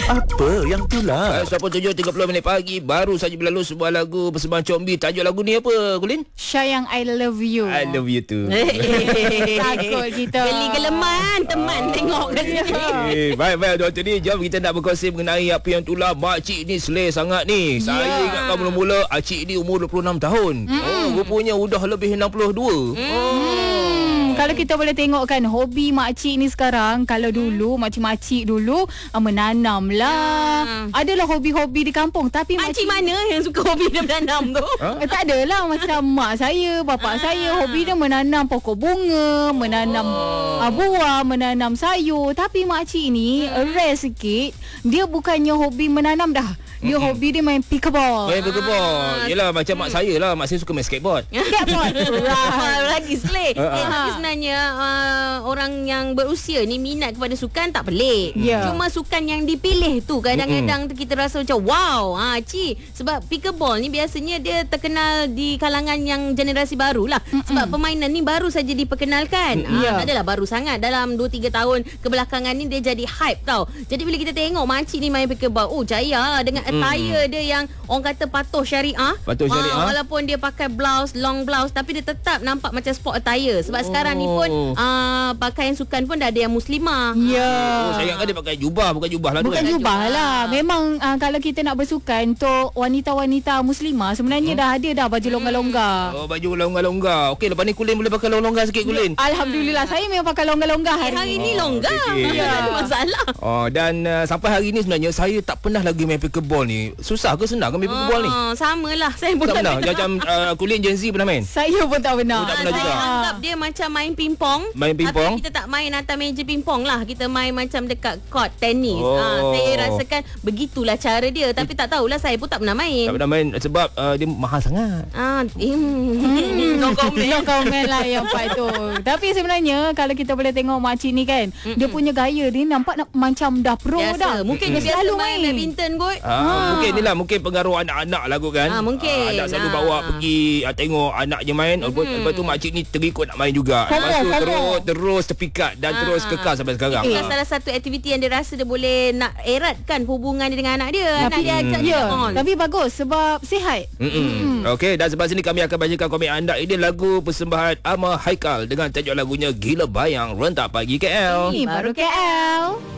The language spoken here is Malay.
Apa yang itulah? 7.30 pagi baru saja berlalu sebuah lagu persembahan Combi. Tajuk lagu ni apa, Kulin? Sayang, I love you. I love you too. Takut kita. Geli geleman teman tengok kat sini. Baik, doktor ni. Jom kita nak berkongsi mengenai apa yang itulah. Makcik ni seleh sangat ni. Saya ingatkan mula-mula Acik ni umur 26 tahun. Rupanya udah lebih 62. Kalau kita boleh tengokkan hobi makcik ni sekarang, kalau dulu makcik-makcik dulu menanam lah. Adalah hobi-hobi di kampung, tapi Makcik mana yang suka hobi dia menanam tu? tak adalah macam mak saya, bapak saya hobi dia menanam pokok bunga, menanam buah, menanam sayur. Tapi makcik ni rare sikit. Dia bukannya hobi menanam dah. Dia hobi dia main pickleball. Main pickleball. Yelah macam mak saya lah. Mak saya suka main skateboard. Skateboard. Lagi selek. Tapi sebenarnya orang yang berusia ni minat kepada sukan tak pelik. Cuma sukan yang dipilih tu kadang-kadang kita rasa macam wow, cik. Sebab pickleball ni biasanya dia terkenal di kalangan yang generasi baru lah. Sebab permainan ni baru saja diperkenalkan. Tak adalah baru sangat. Dalam 2-3 tahun kebelakangan ni dia jadi hype tau. Jadi bila kita tengok makcik ni main pickleball, jaya dengan attire dia yang orang kata patuh syariah. Walaupun dia pakai blouse, long blouse, tapi dia tetap nampak macam sport attire. Sebab sekarang ni pun pakaian sukan pun dah ada yang muslimah. Saya ingatkan dia pakai jubah. Bukan jubah lah. Bukan jubah lah. Memang kalau kita nak bersukan untuk wanita-wanita muslimah, sebenarnya dah ada dah baju longgar-longgar. Baju longgar-longgar. Okey, lepas ni Kulin boleh pakai longgar sikit, Kulin. Alhamdulillah, saya memang pakai longgar-longgar hari ni longgar. Tak ada masalah. Dan sampai hari ni sebenarnya saya tak pernah lagi main pickleball ni. Susah ke senang ke main pickleball ni? Samalah. Saya pun tak tak pernah. Macam Kulin Gen Z pernah main? Saya pun tak pernah. Tak pernah juga. Saya anggap dia macam main pingpong. Main pingpong? Tapi kita tak main atas meja pingpong lah. Kita main macam dekat court tenis. Saya rasakan begitulah cara dia. Tapi tak tahulah, saya pun tak pernah main. Tak pernah main sebab dia mahal sangat. No comment lah yang part tu. Tapi sebenarnya kalau kita boleh tengok makcik ni kan, dia punya gaya dia nampak macam dah pro dah. Mungkin dia biasa main badminton kot. Mungkin ni lah, mungkin pengaruh anak-anak lah kot kan. Mungkin. Anak selalu bawa pergi tengok anak je main. Lepas tu makcik ni terikut nak main juga. Lepas tu terus terpikat dan terus kekal sampai sekarang. Itu salah satu aktiviti yang dia rasa dia boleh nak eratkan hubungan dia dengan anak dia. Anak dia ajak dia on. Tapi bagus sebab sihat. Okey, dan sebab sini kami akan bacakan komen anda. Ini lagu persembahan Ahmad Haikal dengan tajuk lagunya Gila Bayang Rentak Pagi KL. Ini baru KL.